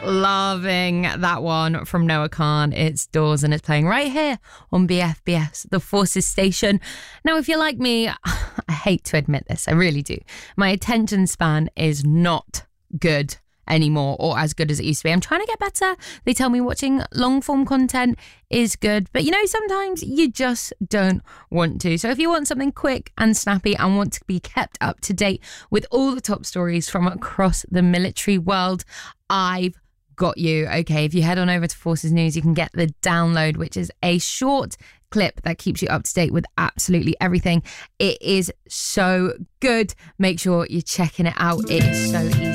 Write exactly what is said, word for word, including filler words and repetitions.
Loving that one from Noah Khan. It's Doors and it's playing right here on B F B S, the Forces station. Now, if you're like me, I hate to admit this, I really do. My attention span is not good anymore, or as good as it used to be. I'm trying to get better. They tell me watching long form content is good, but you know, sometimes you just don't want to. So if you want something quick and snappy and want to be kept up to date with all the top stories from across the military world, I've got you. Okay, if you head on over to Forces News, you can get the download, which is a short clip that keeps you up to date with absolutely everything. It is so good. Make sure you're checking it out. It is so easy.